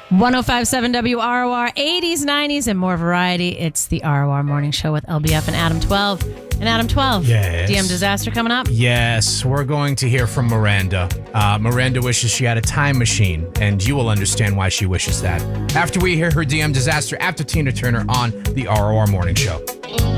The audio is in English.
1057 WROR, 80s, 90s, and more variety. It's the ROR Morning Show with LBF and Adam 12. And Adam 12, yes. DM disaster coming up? Yes, we're going to hear from Miranda. Miranda wishes she had a time machine, and you will understand why she wishes that after we hear her DM disaster after Tina Turner on the ROR Morning Show.